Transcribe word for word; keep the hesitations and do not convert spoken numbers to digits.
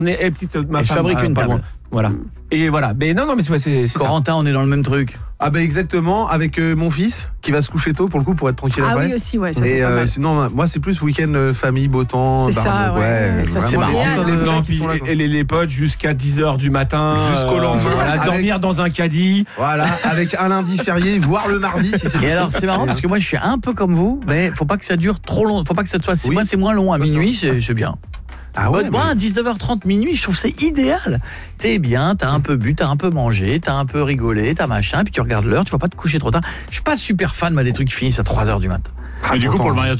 Et, et petite ma Et je femme, fabrique euh, une pas table. loin. Voilà. Et voilà. Mais non, non, mais c'est, c'est, c'est Corentin, on est dans le même truc. Ah bah exactement, avec euh, mon fils qui va se coucher tôt pour le coup pour être tranquille Ah après. oui aussi, ouais, ça c'est Et pas euh, mal. sinon, moi c'est plus week-end euh, famille, beau temps, C'est ça, barbecue, ouais, ça, c'est vraiment, marrant. les- les Non, vrais qui puis sont là, quoi. et les, les potes jusqu'à dix heures du matin. Jusqu'au lendemain, Voilà, avec- dormir dans un caddie. Voilà, avec un lundi férié, voire le mardi si c'est Et possible. alors c'est marrant parce que moi je suis un peu comme vous, mais faut pas que ça dure trop long, faut pas que ça soit. Oui. Moi c'est moins long à Ça, ça. minuit, c'est c'est bien. Ah ouais, moi mais- à dix-neuf heures trente minuit, je trouve que c'est idéal. T'es bien, t'as un peu bu, t'as un peu mangé, t'as un peu rigolé, t'as machin, puis tu regardes l'heure, tu vas pas te coucher trop tard. Je suis pas super fan moi des trucs qui finissent à trois heures du matin. Mais du coup, pour le mariage